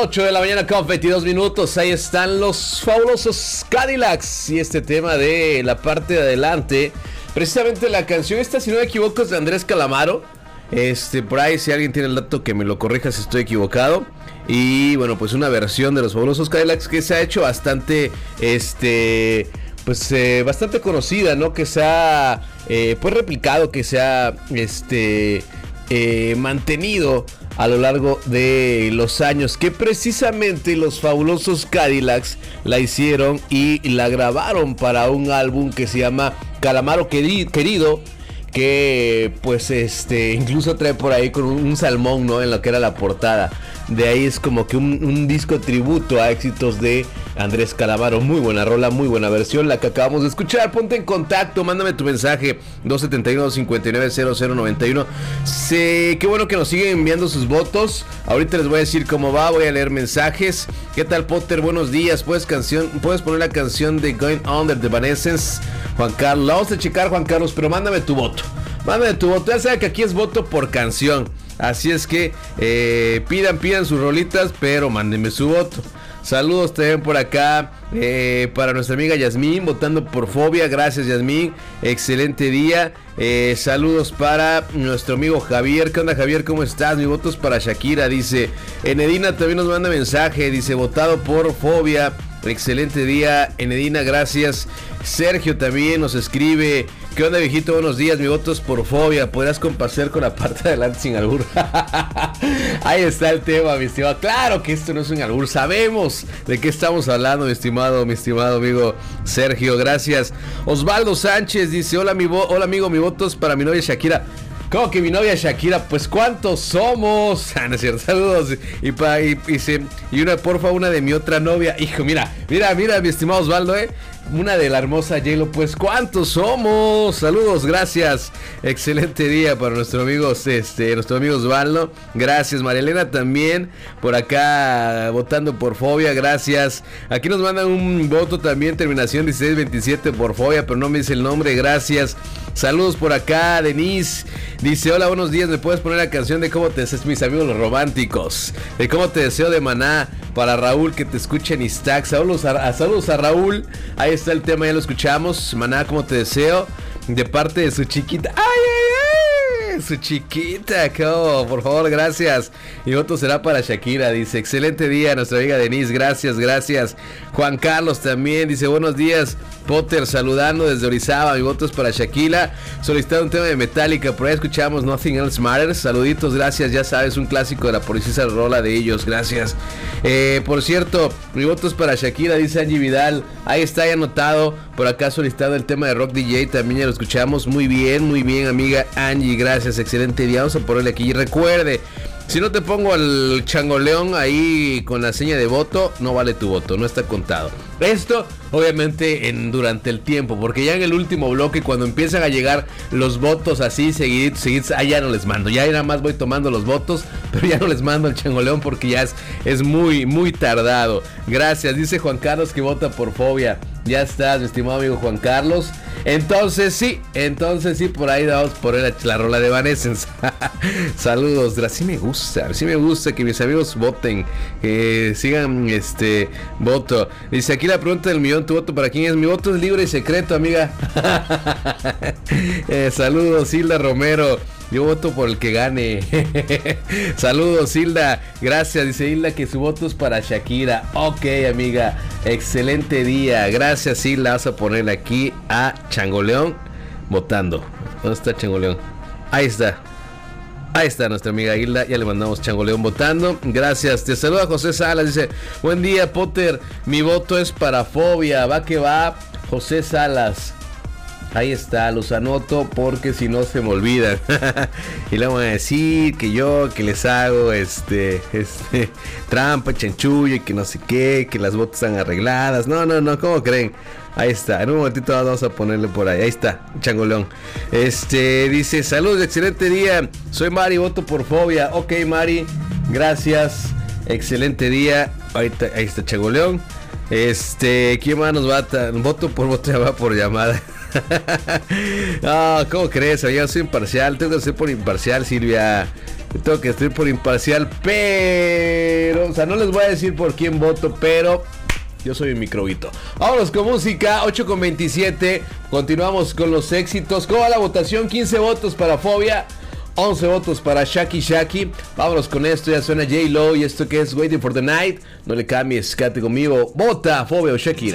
8 de la mañana con 22 minutos. Ahí están los fabulosos Cadillacs. Y este tema de la parte de adelante. Precisamente la canción esta, si no me equivoco, es de Andrés Calamaro. Por ahí si alguien tiene el dato que me lo corrija si estoy equivocado. Y bueno, pues una versión de los fabulosos Cadillacs que se ha hecho bastante, bastante conocida, ¿no? Que se ha, pues replicado, que se ha, mantenido a lo largo de los años, que precisamente los fabulosos Cadillacs la hicieron y la grabaron para un álbum que se llama Calamaro Querido, que pues incluso trae por ahí con un salmón, ¿no? En lo que era la portada. De ahí es como que un disco tributo a éxitos de Andrés Calamaro. Muy buena rola, muy buena versión la que acabamos de escuchar. Ponte en contacto, mándame tu mensaje 271-590091. Qué bueno que nos siguen enviando sus votos. Ahorita les voy a decir cómo va, voy a leer mensajes. ¿Qué tal, Potter? Buenos días. ¿Puedes poner la canción de Going Under de Evanescence? Juan Carlos, la vamos a checar, Juan Carlos, pero mándame tu voto. Mándame tu voto, ya saben que aquí es voto por canción. Así es que pidan sus rolitas, pero mándenme su voto. Saludos también por acá para nuestra amiga Yasmín, votando por Fobia. Gracias, Yasmín, excelente día. Saludos para nuestro amigo Javier. ¿Qué onda, Javier? ¿Cómo estás? Mi voto es para Shakira, dice. Enedina también nos manda mensaje, dice votado por Fobia. Excelente día, Enedina, gracias. Sergio también nos escribe: ¿qué onda, viejito? Buenos días, mi voto es por Fobia. ¿Podrás compasear con la parte de adelante sin albur? Ahí está el tema, mi estimado. Claro que esto no es un albur, sabemos de qué estamos hablando, mi estimado amigo Sergio, gracias. Osvaldo Sánchez dice: hola amigo, mi voto es para mi novia Shakira. ¿Cómo que mi novia Shakira? Pues ¿cuántos somos? No es cierto, saludos. Y una, porfa, una de mi otra novia. Hijo, mira, mi estimado Osvaldo, una de la hermosa J-Lo. Pues ¿cuántos somos? Saludos, gracias. Excelente día para nuestro amigo Osvaldo. Gracias, Marielena también por acá votando por Fobia, gracias. Aquí nos mandan un voto también, terminación 1627 por Fobia, pero no me dice el nombre, gracias. Saludos por acá, Denise. Dice: hola, buenos días, ¿me puedes poner la canción de Cómo te deseas, mis amigos los románticos? De Cómo te deseo, de Maná, para Raúl, que te escucha en Iztac. Saludos a Raúl. Ahí está el tema, ya lo escuchamos. Maná, Cómo te deseo, de parte de su chiquita. ¡Ay! Su chiquita, ¿cómo? Por favor, gracias. Mi voto será para Shakira, dice. Excelente día, nuestra amiga Denise, gracias. Juan Carlos también dice: buenos días, Potter, saludando desde Orizaba. Mi voto es para Shakira. Solicitado un tema de Metallica, por ahí escuchamos Nothing Else Matters. Saluditos, gracias, ya sabes, un clásico de la policía rola de ellos, gracias. Por cierto, mi voto es para Shakira, dice Angie Vidal. Ahí está, ya anotado. Por acá solicitado el tema de Rock DJ, también ya lo escuchamos. Muy bien, amiga Angie, gracias, excelente día. Vamos a ponerle aquí. Y recuerde, si no te pongo al changoleón ahí con la seña de voto, no vale tu voto, no está contado. Esto obviamente durante el tiempo, porque ya en el último bloque, cuando empiezan a llegar los votos así seguiditos, ya no les mando. Ya nada más voy tomando los votos, pero ya no les mando el changoleón porque ya es muy tardado. Gracias, dice Juan Carlos que vota por Fobia. Ya estás, mi estimado amigo Juan Carlos. Entonces sí, por ahí vamos por la rola de Evanescence. Saludos, sí me gusta que mis amigos voten, que sigan voto. Dice aquí la pregunta del millón: ¿tu voto para quién es? Mi voto es libre y secreto, amiga. Saludos, Hilda Romero. Yo voto por el que gane. Saludos, Hilda. Gracias, dice Hilda que su voto es para Shakira. Ok, amiga. Excelente día. Gracias, Hilda. Vamos a ponerle aquí a Changoleón votando. ¿Dónde está Changoleón? Ahí está nuestra amiga Hilda. Ya le mandamos Changoleón votando. Gracias. Te saluda José Salas. Dice: buen día, Potter. Mi voto es para Fobia. Va que va, José Salas. Ahí está, los anoto porque si no se me olvidan. Y le van a decir que les hago trampa, chanchullo y que no sé qué, que las votos están arregladas. No, ¿cómo creen? Ahí está, en un momentito vamos a ponerle por ahí. Ahí está, Changoleón. Dice: saludos, excelente día. Soy Mari, voto por Fobia. Ok, Mari, gracias. Excelente día. Ahí está Changoleón. ¿Quién más nos va? Voto por llamada. ¿Cómo crees? Yo soy imparcial, tengo que ser por imparcial, Silvia. Tengo que estar por imparcial, pero... O sea, no les voy a decir por quién voto, pero... Yo soy un microbito. Vámonos con música, 8:27. Continuamos con los éxitos. ¿Cómo va la votación? 15 votos para Fobia, 11 votos para Shaki Shaki. Vámonos con esto, ya suena J-Lo y esto que es Waiting for the Night. No le cambies, quédate conmigo. Vota Fobia o Shakira.